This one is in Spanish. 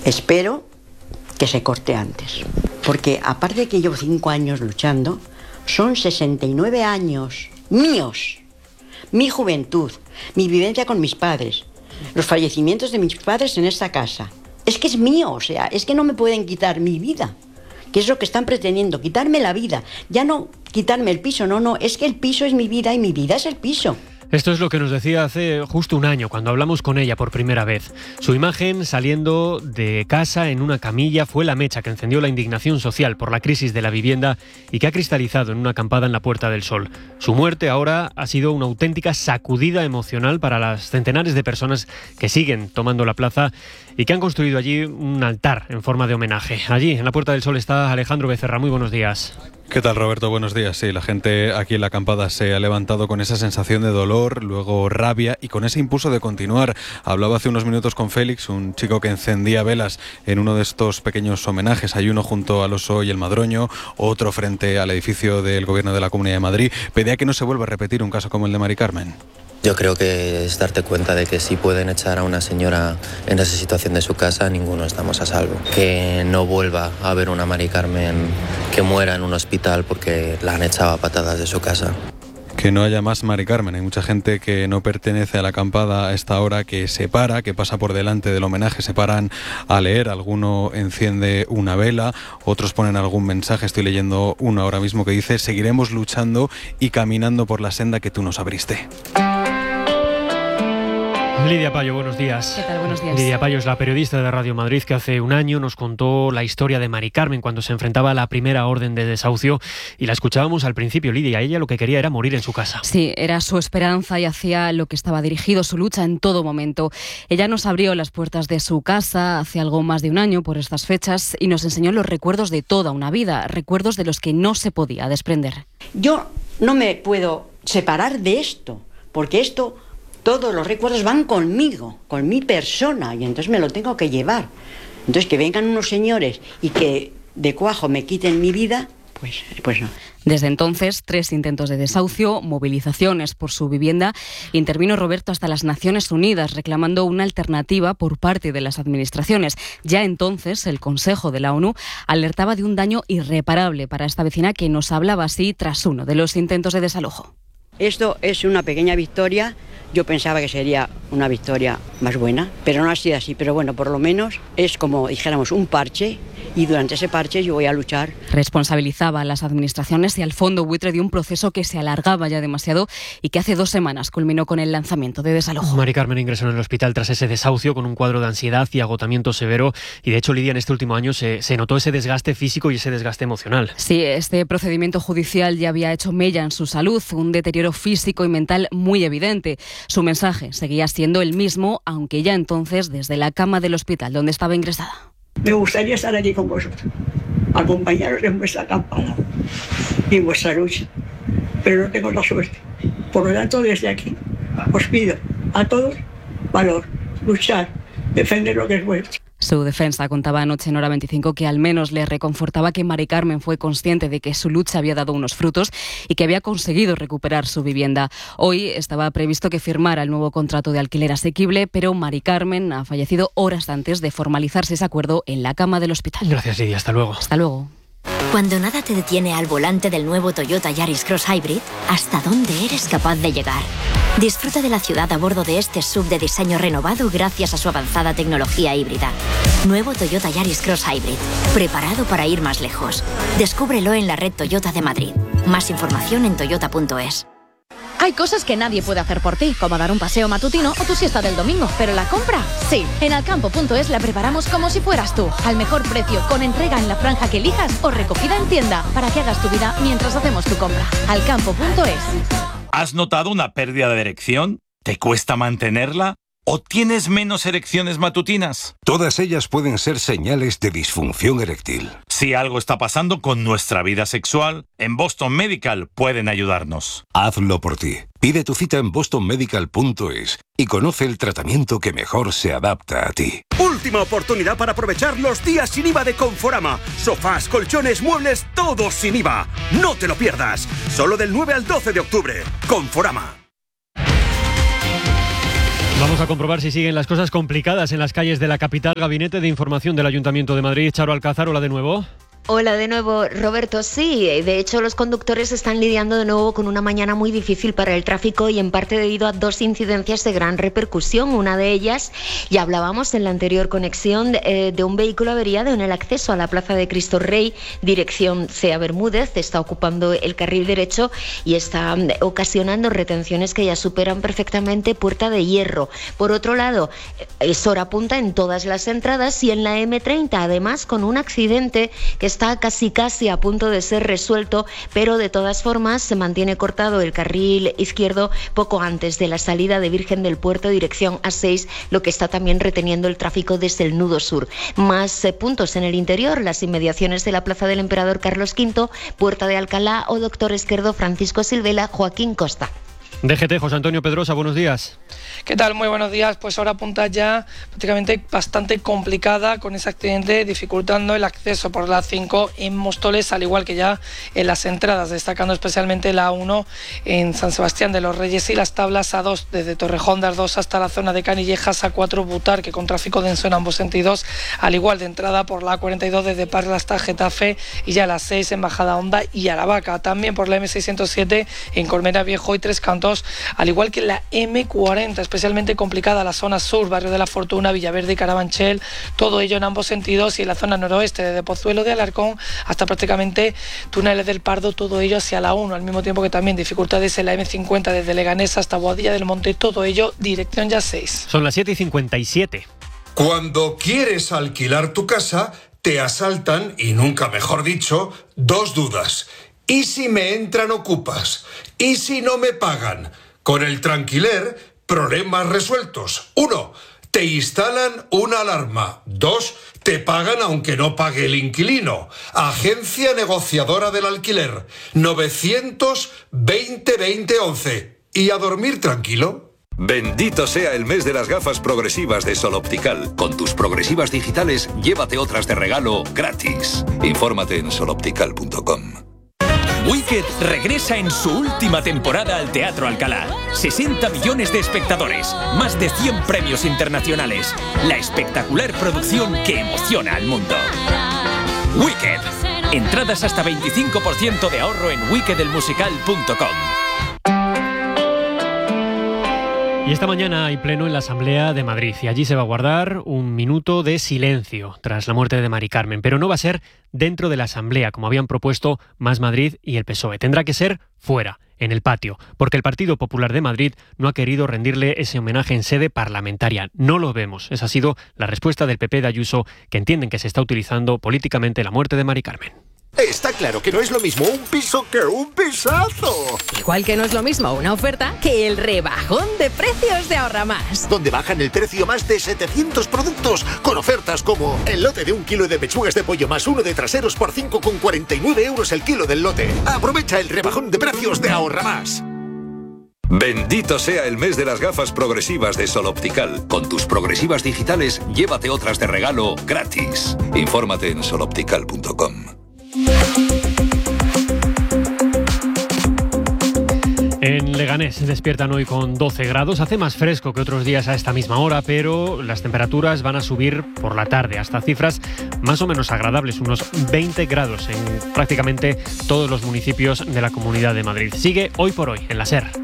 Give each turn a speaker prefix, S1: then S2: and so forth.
S1: Espero que se corte antes, porque aparte de que llevo 5 años luchando, son 69 años míos, mi juventud, mi vivencia con mis padres, los fallecimientos de mis padres en esta casa. Es que es mío, o sea, es que no me pueden quitar mi vida, que es lo que están pretendiendo, quitarme la vida, ya no quitarme el piso, no, es que el piso es mi vida y mi vida es el piso.
S2: Esto es lo que nos decía hace justo un año, cuando hablamos con ella por primera vez. Su imagen saliendo de casa en una camilla fue la mecha que encendió la indignación social por la crisis de la vivienda y que ha cristalizado en una acampada en la Puerta del Sol. Su muerte ahora ha sido una auténtica sacudida emocional para las centenares de personas que siguen tomando la plaza y que han construido allí un altar en forma de homenaje. Allí, en la Puerta del Sol, está Alejandro Becerra. Muy buenos días.
S3: ¿Qué tal, Roberto? Buenos días. Sí, la gente aquí en la acampada se ha levantado con esa sensación de dolor, luego rabia y con ese impulso de continuar. Hablaba hace unos minutos con Félix, un chico que encendía velas en uno de estos pequeños homenajes. Hay uno junto al Oso y el Madroño, otro frente al edificio del Gobierno de la Comunidad de Madrid. Pedía que no se vuelva a repetir un caso como el de Mari Carmen.
S4: Yo creo que es darte cuenta de que si pueden echar a una señora en esa situación de su casa, ninguno estamos a salvo. Que no vuelva a haber una Mari Carmen que muera en un hospital porque la han echado a patadas de su casa.
S3: Que no haya más Mari Carmen. Hay mucha gente que no pertenece a la acampada a esta hora, que se para, que pasa por delante del homenaje, se paran a leer. Alguno enciende una vela, otros ponen algún mensaje. Estoy leyendo uno ahora mismo que dice: seguiremos luchando y caminando por la senda que tú nos abriste.
S2: Lidia Payo, buenos días.
S5: ¿Qué tal? Buenos días.
S2: Lidia Payo es la periodista de Radio Madrid que hace un año nos contó la historia de Mari Carmen cuando se enfrentaba a la primera orden de desahucio y la escuchábamos al principio. Lidia, ella lo que quería era morir en su casa.
S5: Sí, era su esperanza y hacía lo que estaba dirigido, su lucha en todo momento. Ella nos abrió las puertas de su casa hace algo más de un año por estas fechas y nos enseñó los recuerdos de toda una vida, recuerdos de los que no se podía desprender.
S1: Yo no me puedo separar de esto, porque esto... todos los recuerdos van conmigo, con mi persona, y entonces me lo tengo que llevar. Entonces que vengan unos señores y que de cuajo me quiten mi vida, pues no.
S5: Desde entonces, 3 intentos de desahucio, movilizaciones por su vivienda. Intervino Roberto hasta las Naciones Unidas reclamando una alternativa por parte de las administraciones. Ya entonces, el Consejo de la ONU alertaba de un daño irreparable para esta vecina que nos hablaba así tras uno de los intentos de desalojo.
S1: Esto es una pequeña victoria. Yo pensaba que sería una victoria más buena, pero no ha sido así. Pero bueno, por lo menos es como dijéramos un parche y durante ese parche yo voy a luchar.
S5: Responsabilizaba a las administraciones y al fondo buitre de un proceso que se alargaba ya demasiado y que hace 2 semanas culminó con el lanzamiento de desalojo.
S2: Mari Carmen ingresó en el hospital tras ese desahucio con un cuadro de ansiedad y agotamiento severo y de hecho, Lidia, en este último año se notó ese desgaste físico y ese desgaste emocional.
S5: Sí, este procedimiento judicial ya había hecho mella en su salud, un deterioro físico y mental muy evidente. Su mensaje seguía siendo el mismo, aunque ya entonces desde la cama del hospital donde estaba ingresada.
S6: Me gustaría estar allí con vosotros, acompañaros en vuestra acampada y en vuestra lucha, pero no tengo la suerte. Por lo tanto, desde aquí os pido a todos valor, luchar, defender lo que es vuestro.
S5: Su defensa contaba anoche en Hora 25 que al menos le reconfortaba que Mari Carmen fue consciente de que su lucha había dado unos frutos y que había conseguido recuperar su vivienda. Hoy estaba previsto que firmara el nuevo contrato de alquiler asequible, pero Mari Carmen ha fallecido horas antes de formalizarse ese acuerdo en la cama del hospital.
S2: Gracias, Lidia. Hasta luego.
S5: Hasta luego.
S7: Cuando nada te detiene al volante del nuevo Toyota Yaris Cross Hybrid, ¿hasta dónde eres capaz de llegar? Disfruta de la ciudad a bordo de este SUV de diseño renovado gracias a su avanzada tecnología híbrida. Nuevo Toyota Yaris Cross Hybrid, preparado para ir más lejos. Descúbrelo en la red Toyota de Madrid. Más información en toyota.es.
S8: Hay cosas que nadie puede hacer por ti, como dar un paseo matutino o tu siesta del domingo, pero la compra, sí. En alcampo.es la preparamos como si fueras tú, al mejor precio, con entrega en la franja que elijas o recogida en tienda, para que hagas tu vida mientras hacemos tu compra. Alcampo.es.
S9: ¿Has notado una pérdida de erección? ¿Te cuesta mantenerla? ¿O tienes menos erecciones matutinas?
S10: Todas ellas pueden ser señales de disfunción eréctil.
S9: Si algo está pasando con nuestra vida sexual, en Boston Medical pueden ayudarnos.
S10: Hazlo por ti. Pide tu cita en bostonmedical.es y conoce el tratamiento que mejor se adapta a ti.
S11: Última oportunidad para aprovechar los días sin IVA de Conforama. Sofás, colchones, muebles, todos sin IVA. No te lo pierdas. Solo del 9 al 12 de octubre. Conforama.
S2: Vamos a comprobar si siguen las cosas complicadas en las calles de la capital. Gabinete de Información del Ayuntamiento de Madrid. Charo Alcázar, hola de nuevo.
S12: Hola de nuevo, Roberto. Sí, de hecho los conductores están lidiando de nuevo con una mañana muy difícil para el tráfico y en parte debido a dos incidencias de gran repercusión. Una de ellas, ya hablábamos en la anterior conexión, de un vehículo averiado en el acceso a la Plaza de Cristo Rey, dirección Cea Bermúdez. Está ocupando el carril derecho y está ocasionando retenciones que ya superan perfectamente Puerta de Hierro. Por otro lado, es hora punta en todas las entradas y en la M30, además con un accidente que está casi a punto de ser resuelto, pero de todas formas se mantiene cortado el carril izquierdo poco antes de la salida de Virgen del Puerto, dirección A6, lo que está también reteniendo el tráfico desde el nudo sur. Más puntos en el interior, las inmediaciones de la Plaza del Emperador Carlos V, Puerta de Alcalá o Doctor Esquerdo, Francisco Silvela, Joaquín Costa.
S2: DGT, José Antonio Pedrosa, buenos días.
S13: ¿Qué tal? Muy buenos días. Pues ahora apunta ya prácticamente bastante complicada con ese accidente, dificultando el acceso por la 5 en Móstoles, al igual que ya en las entradas, destacando especialmente la 1 en San Sebastián de los Reyes y las tablas A2 desde Torrejón de Ardoz hasta la zona de Canillejas, A4 Butarque con tráfico denso en ambos sentidos, al igual de entrada por la A42 desde Parla hasta Getafe y ya la 6 en Bajada Honda y Aravaca. También por la M607 en Colmena Viejo y Tres Cantos, al igual que la M40, especialmente complicada la zona sur, Barrio de la Fortuna, Villaverde y Carabanchel, todo ello en ambos sentidos, y en la zona noroeste, desde Pozuelo de Alarcón hasta prácticamente Túneles del Pardo, todo ello hacia la 1, al mismo tiempo que también dificultades en la M50 desde Leganés hasta Boadilla del Monte, todo ello dirección ya 6.
S2: Son las 7:57.
S14: Cuando quieres alquilar tu casa, te asaltan, y nunca mejor dicho, dos dudas. ¿Y si me entran ocupas? ¿Y si no me pagan? Con el Tranquiler, problemas resueltos. 1. Te instalan una alarma. 2. Te pagan aunque no pague el inquilino. Agencia negociadora del alquiler. 920-2011. ¿Y a dormir tranquilo?
S15: Bendito sea el mes de las gafas progresivas de Sol Optical. Con tus progresivas digitales, llévate otras de regalo gratis. Infórmate en soloptical.com.
S16: Wicked regresa en su última temporada al Teatro Alcalá. 60 millones de espectadores, más de 100 premios internacionales. La espectacular producción que emociona al mundo. Wicked. Entradas hasta 25% de ahorro en wickedelmusical.com.
S2: Y esta mañana hay pleno en la Asamblea de Madrid y allí se va a guardar un minuto de silencio tras la muerte de Mari Carmen, pero no va a ser dentro de la Asamblea, como habían propuesto Más Madrid y el PSOE. Tendrá que ser fuera, en el patio, porque el Partido Popular de Madrid no ha querido rendirle ese homenaje en sede parlamentaria. No lo vemos. Esa ha sido la respuesta del PP de Ayuso, que entienden que se está utilizando políticamente la muerte de Mari Carmen.
S17: Está claro que no es lo mismo un piso que un pisazo.
S18: Igual que no es lo mismo una oferta que el rebajón de precios de Ahorra Más.
S17: Donde bajan el precio más de 700 productos con ofertas como el lote de 1 kilo de pechugas de pollo más 1 de traseros por 5,49 euros el kilo del lote. Aprovecha el rebajón de precios de Ahorra Más.
S15: Bendito sea el mes de las gafas progresivas de Sol Optical. Con tus progresivas digitales, llévate otras de regalo gratis. Infórmate en soloptical.com.
S2: En Leganés despiertan hoy con 12 grados, hace más fresco que otros días a esta misma hora, pero las temperaturas van a subir por la tarde hasta cifras más o menos agradables, unos 20 grados en prácticamente todos los municipios de la Comunidad de Madrid. Sigue Hoy por Hoy en la SER.